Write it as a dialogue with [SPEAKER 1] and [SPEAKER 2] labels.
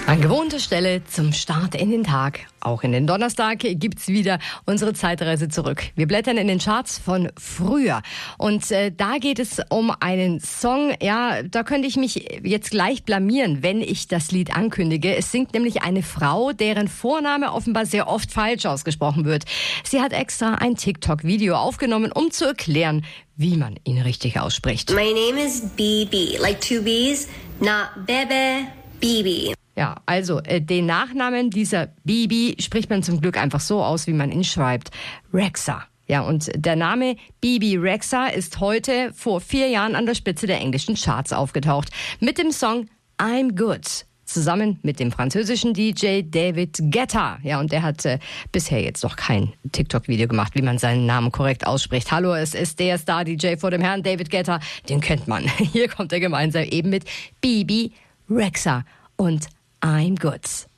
[SPEAKER 1] An gewohnter Stelle zum Start in den Tag. Auch in den Donnerstag gibt's wieder unsere Zeitreise zurück. Wir blättern in den Charts von früher. Und da geht es um einen Song, ja, da könnte ich mich jetzt gleich blamieren, wenn ich das Lied ankündige. Es singt nämlich eine Frau, deren Vorname offenbar sehr oft falsch ausgesprochen wird. Sie hat extra ein TikTok-Video aufgenommen, um zu erklären, wie man ihn richtig ausspricht.
[SPEAKER 2] My name is Bibi, like two B's, not Bebe, Bibi.
[SPEAKER 1] Ja, also den Nachnamen dieser Bibi spricht man zum Glück einfach so aus, wie man ihn schreibt. Rexha. Ja, und der Name Bibi Rexha ist heute vor 4 Jahren an der Spitze der englischen Charts aufgetaucht. Mit dem Song I'm Good. Zusammen mit dem französischen DJ David Guetta. Ja, und der hat bisher jetzt noch kein TikTok-Video gemacht, wie man seinen Namen korrekt ausspricht. Hallo, es ist der Star-DJ vor dem Herrn David Guetta. Den kennt man. Hier kommt er gemeinsam eben mit Bibi Rexha und I'm Good.